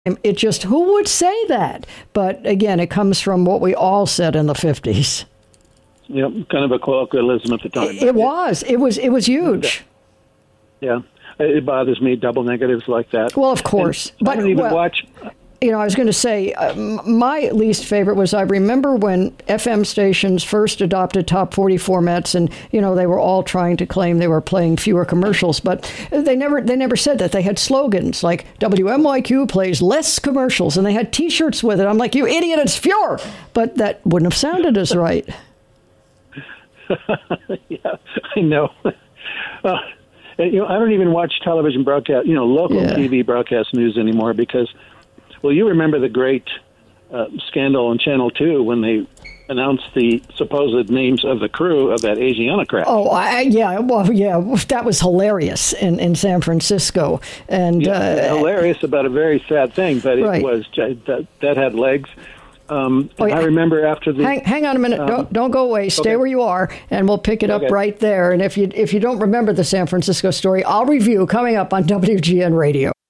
It just, who would say that? But again, it comes from what we all said in the 50s. Yep, kind of a colloquialism at the time. It was huge. Yeah, it bothers me, double negatives like that. Well, of course. But I don't even watch. I was going to say, my least favorite was, I remember when FM stations first adopted top 40 formats, and, they were all trying to claim they were playing fewer commercials, but they never said that. They had slogans like WMYQ plays less commercials, and they had T-shirts with it. I'm like, you idiot, it's fewer! But that wouldn't have sounded as right. Yeah, I know. I don't even watch television broadcast, local TV broadcast news anymore because, well, you remember the great scandal on Channel 2 when they announced the supposed names of the crew of that Asiana crash. Oh, that was hilarious in San Francisco. And hilarious about a very sad thing, but it was that had legs. I remember after the... Hang on a minute. Don't go away. Stay where you are, and we'll pick it up right there. And if you don't remember the San Francisco story, I'll review coming up on WGN Radio.